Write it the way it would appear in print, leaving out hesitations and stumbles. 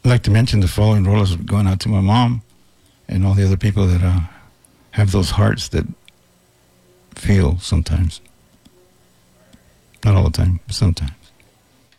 I'd like to mention the following rolas going out to my mom and all the other people that have those hearts that feel sometimes. Not all the time, but sometimes.